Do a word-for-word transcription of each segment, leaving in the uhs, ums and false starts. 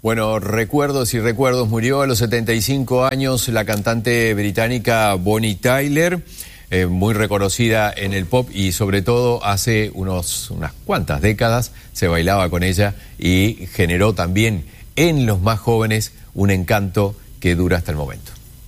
Bueno, recuerdos y recuerdos. Murió a los setenta y cinco años la cantante británica Bonnie Tyler, eh, muy reconocida en el pop y sobre todo hace unos, unas cuantas décadas se bailaba con ella y generó también en los más jóvenes un encanto que dura hasta el momento.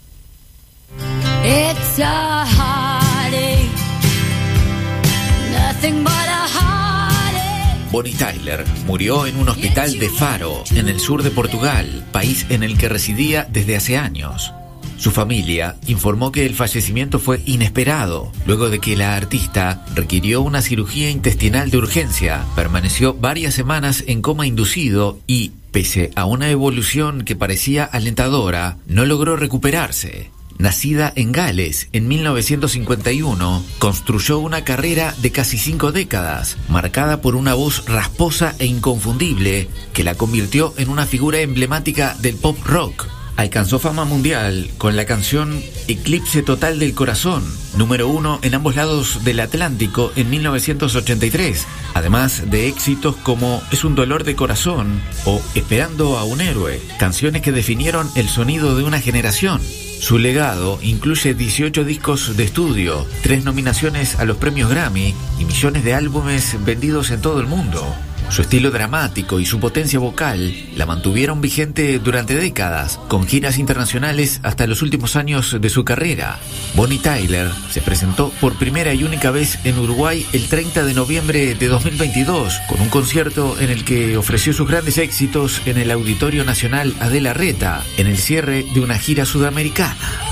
It's a heartache, nothing but a heartache. Bonnie Tyler murió en un hospital de Faro, en el sur de Portugal, país en el que residía desde hace años. Su familia informó que el fallecimiento fue inesperado, luego de que la artista requirió una cirugía intestinal de urgencia, permaneció varias semanas en coma inducido y, pese a una evolución que parecía alentadora, no logró recuperarse. Nacida en Gales en mil novecientos cincuenta y uno, construyó una carrera de casi cinco décadas, marcada por una voz rasposa e inconfundible que la convirtió en una figura emblemática del pop rock. Alcanzó fama mundial con la canción Eclipse Total del Corazón, número uno en ambos lados del Atlántico en mil novecientos ochenta y tres, además de éxitos como Es un dolor de corazón o Esperando a un héroe, canciones que definieron el sonido de una generación. Su legado incluye dieciocho discos de estudio, tres nominaciones a los premios Grammy y millones de álbumes vendidos en todo el mundo. Su estilo dramático y su potencia vocal la mantuvieron vigente durante décadas, con giras internacionales hasta los últimos años de su carrera. Bonnie Tyler se presentó por primera y única vez en Uruguay el treinta de noviembre de dos mil veintidós, con un concierto en el que ofreció sus grandes éxitos en el Auditorio Nacional Adela Reta, en el cierre de una gira sudamericana.